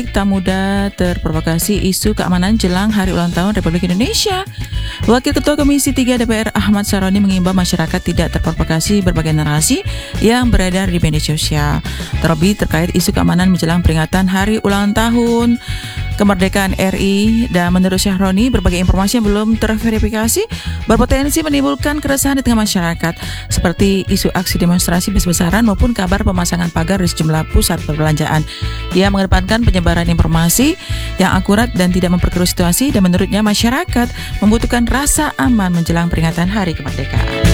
Tak mudah terprovokasi isu keamanan jelang Hari Ulang Tahun Republik Indonesia. Wakil Ketua Komisi 3 DPR Ahmad Saroni mengimbau masyarakat tidak terprovokasi berbagai narasi yang beredar di media sosial, terlebih terkait isu keamanan menjelang peringatan Hari Ulang Tahun Kemerdekaan RI. Dan menurut Syahroni, berbagai informasi yang belum terverifikasi berpotensi menimbulkan keresahan di tengah masyarakat, seperti isu aksi demonstrasi besar-besaran maupun kabar pemasangan pagar di sejumlah pusat perbelanjaan. Ia mengedepankan penyebaran informasi yang akurat dan tidak memperkeruh situasi, dan menurutnya masyarakat membutuhkan rasa aman menjelang peringatan Hari Kemerdekaan.